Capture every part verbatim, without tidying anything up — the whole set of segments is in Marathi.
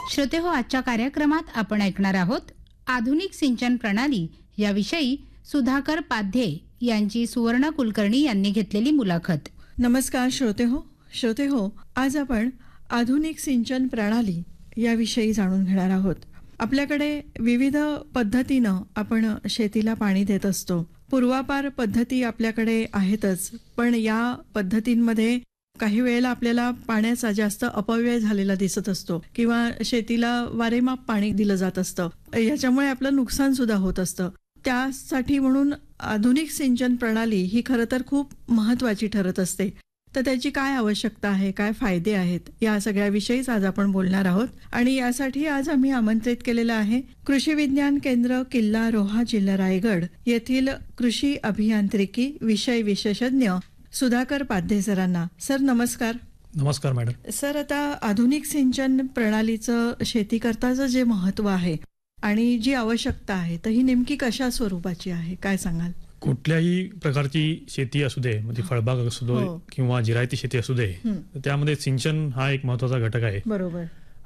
श्रोते हो, आजच्या कार्यक्रमात आपण ऐकणार आहोत आधुनिक सिंचन प्रणाली याविषयी सुधाकर पाध्ये यांची सुवर्ण कुलकर्णी यांनी घेतलेली मुलाखत. नमस्कार श्रोते हो श्रोते हो आज आपण आधुनिक सिंचन प्रणाली याविषयी जाणून घेणार आहोत. आपल्याकडे विविध पद्धतीनं आपण शेतीला पाणी देत असतो. पूर्वापार पद्धती आपल्याकडे आहेतच, पण या पद्धतींमध्ये काही वेळेला आपल्याला पाण्याचा जास्त अपव्यय झालेला दिसत असतो किंवा शेतीला वारेमाप पाणी दिलं जात असतं. याच्यामुळे आपलं नुकसान सुद्धा होत असतं. त्यासाठी म्हणून आधुनिक सिंचन प्रणाली ही खरं तर खूप महत्वाची ठरत असते. तर त्याची काय आवश्यकता आहे, काय फायदे आहेत, या सगळ्याविषयीच आज आपण बोलणार आहोत. आणि यासाठी आज आम्ही आमंत्रित केलेलं आहे कृषी विज्ञान केंद्र किल्ला रोहा जिल्हा रायगड येथील कृषी अभियांत्रिकी विषय विशेषज्ञ सुधाकर पाध्ये सरांना. सर नमस्कार. नमस्कार मॅडम. सर, आता आधुनिक सिंचन प्रणालीचं शेती करताचं जे महत्व आहे आणि जी आवश्यकता आहे तर ही नेमकी कशा स्वरूपाची आहे, काय सांगाल? कुठल्याही प्रकारची शेती असू दे, म्हणजे फळबाग असू दे किंवा जिरायती शेती असू दे, त्यामध्ये सिंचन हा एक महत्वाचा घटक आहे. बरोबर.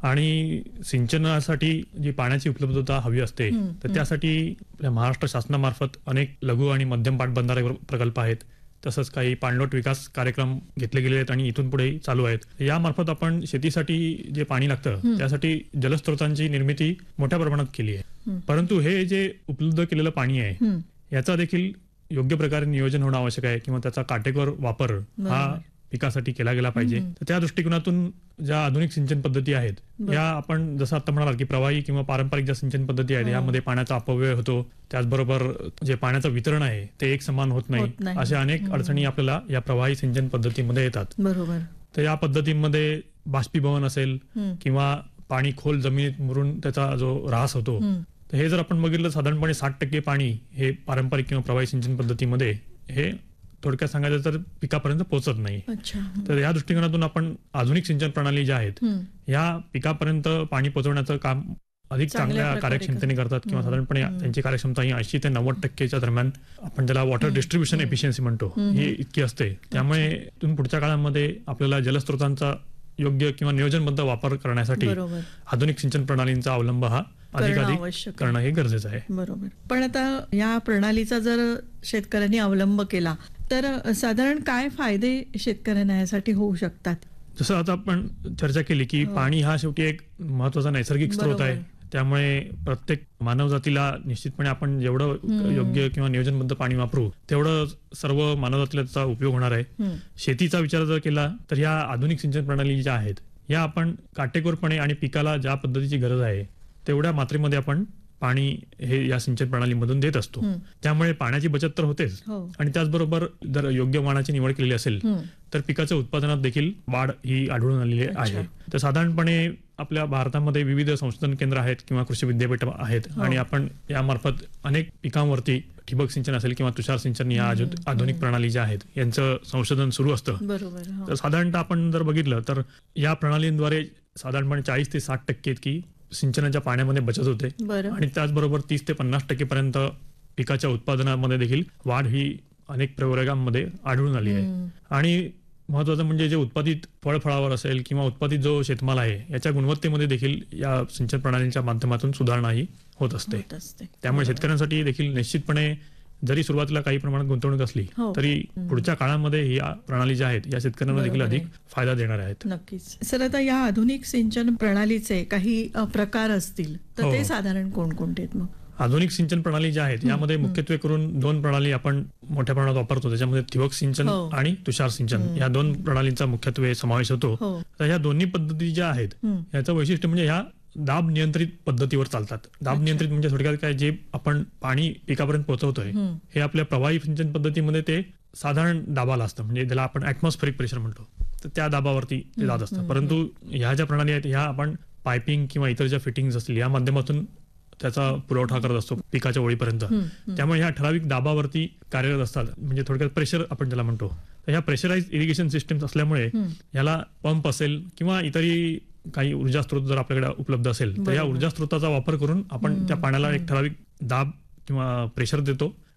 आणि सिंचनासाठी जी पाण्याची उपलब्धता हवी असते तर त्यासाठी आपल्या महाराष्ट्र शासनामार्फत अनेक लघु आणि मध्यम पाटबंधारे प्रकल्प आहेत. तसंच काही पाणलोट विकास कार्यक्रम घेतले गेले आहेत आणि इथून पुढे चालू आहेत. यामार्फत आपण शेतीसाठी जे पाणी लागतं त्यासाठी जलस्रोतांची निर्मिती मोठ्या प्रमाणात केली आहे. परंतु हे जे उपलब्ध केलेलं पाणी आहे याचा देखील योग्य प्रकारे नियोजन होणं आवश्यक आहे किंवा त्याचा काटेकोर वापर हा पिकासाठी केला गेला पाहिजे. तर त्या दृष्टिकोनातून ज्या आधुनिक सिंचन पद्धती आहेत या आपण जसं आता म्हणाल की प्रवाही किंवा पारंपरिक ज्या सिंचन पद्धती आहेत यामध्ये पाण्याचा अपव्यय होतो, त्याचबरोबर जे पाण्याचं वितरण आहे ते एक समान होत नाही. अशा अनेक अडचणी आपल्याला या प्रवाही सिंचन पद्धतीमध्ये येतात. बरोबर. तर या पद्धतीमध्ये बाष्पीभवन असेल किंवा पाणी खोल जमिनीत मुरून त्याचा जो ऱ्हास होतो, तर हे जर आपण बघितलं साधारणपणे साठ टक्के पाणी हे पारंपरिक किंवा प्रवाही सिंचन पद्धतीमध्ये हे थोडक्यात सांगायचं तर पिकापर्यंत पोहोचत नाही. तर या दृष्टिकोनातून आपण आधुनिक सिंचन प्रणाली ज्या आहेत या पिकापर्यंत पाणी पोहोचवण्याचं काम अधिक चांगल्या कार्यक्षमतेने करतात किंवा साधारणपणे त्यांची कार्यक्षमता ही ऐंशी ते नव्वद टक्केच्या दरम्यान आपण ज्याला वॉटर डिस्ट्रीब्युशन एफिशियन्सी म्हणतो ही इतकी असते. त्यामुळे इथून पुढच्या काळामध्ये आपल्याला जलस्रोतांचा योग्य किंवा नियोजनबद्ध वापर करण्यासाठी आधुनिक सिंचन प्रणालींचा अवलंब हा अधिकाधिक करणं हे गरजेचं आहे. बरोबर. पण आता या प्रणालीचा जर शेतकऱ्यांनी अवलंब केला तर साधारण काय फायदे शेतकऱ्यांना यासाठी होऊ शकतात? जसं आता आपण चर्चा केली की पाणी हा शेवटी एक महत्वाचा नैसर्गिक स्रोत आहे. त्यामुळे प्रत्येक मानवजातीला निश्चितपणे आपण जेवढं योग्य किंवा नियोजनबद्ध पाणी वापरू तेवढं सर्व मानवजातीला त्याचा उपयोग होणार आहे. शेतीचा विचार जर केला तर या आधुनिक सिंचन प्रणाली ज्या आहेत या आपण काटेकोरपणे आणि पिकाला ज्या पद्धतीची गरज आहे तेवढ्या मात्रेमध्ये आपण पाणी हे या सिंचन प्रणालीमधून देत असतो. त्यामुळे पाण्याची बचत तर होतेच आणि त्याचबरोबर जर योग्य वाणाची निवड केलेली असेल तर पिकाच्या उत्पादनात देखील वाढ ही आढळून आलेली आहे. तर साधारणपणे आपल्या भारतामध्ये विविध संशोधन केंद्र आहेत किंवा कृषी विद्यापीठ आहेत आणि आपण यामार्फत अनेक पिकांवरती ठिबक सिंचन असेल किंवा तुषार सिंचन या आधुनिक प्रणाली ज्या आहेत यांचं संशोधन सुरू असतं. तर साधारणतः आपण जर बघितलं तर या प्रणालींद्वारे साधारणपणे चाळीस ते साठ टक्के इतकी सिंचनाच्या पाण्यामध्ये बचत होते आणि त्याचबरोबर तीस ते पन्नास टक्के पर्यंत पिकाच्या उत्पादनामध्ये देखील वाढ ही अनेक प्रयोगांमध्ये आढळून आली आहे. आणि महत्वाचं म्हणजे जे उत्पादित फळफळावर असेल किंवा उत्पादित जो शेतमाल आहे याच्या गुणवत्तेमध्ये देखील या सिंचन प्रणालींच्या माध्यमातून सुधारणा ही होत असते. त्यामुळे शेतकऱ्यांसाठी देखील निश्चितपणे जरी सुरुवातीला काही प्रमाणात गुंतवणूक असली तरी पुढच्या काळामध्ये या प्रणाली ज्या आहेत या शेतकऱ्यांना देखील अधिक फायदा देणार आहेत. नक्कीच. सर, आता या आधुनिक सिंचन प्रणालीचे काही प्रकार असतील तर ते साधारण कोणकोणते आहेत? मग आधुनिक सिंचन प्रणाली ज्या आहेत यामध्ये मुख्यत्वे करून दोन प्रणाली आपण मोठ्या प्रमाणात वापरतो. त्याच्यामध्ये ठिबक सिंचन आणि तुषार सिंचन या दोन प्रणालींचा मुख्यत्वे समावेश होतो. तर ह्या दोन्ही पद्धती ज्या आहेत याचं वैशिष्ट्य म्हणजे ह्या दाब नियंत्रित पद्धतीवर चालतात. दाब नियंत्रित म्हणजे थोडक्यात काय, जे आपण पाणी पिकापर्यंत पोहोचवतोय हे आपल्या प्रवाही सिंचन पद्धतीमध्ये ते साधारण दाबाला असतं, म्हणजे त्याला आपण ऍटमॉस्फेरिक प्रेशर म्हणतो, तर त्या दाबावरती ते जात असतं. परंतु ह्या ज्या प्रणाली आहेत ह्या आपण पायपिंग किंवा इतर ज्या फिटिंग्स असतील या माध्यमातून त्याचा पुरवठा करत असतो पिकाच्या ओळीपर्यंत. त्यामुळे ह्या ठराविक दाबावरती कार्यरत असतात, म्हणजे थोडक्यात प्रेशर आपण ज्याला म्हणतो. तर ह्या प्रेशराइज इरिगेशन सिस्टम असल्यामुळे याला पंप असेल किंवा इतरही काही ऊर्जा स्रोत जर आपल्याकडे उपलब्ध असेल तर या ऊर्जा स्रोताचा वापर करून आपण त्या पाण्याला एक ठराविक दाब किंवा प्रेशर देतो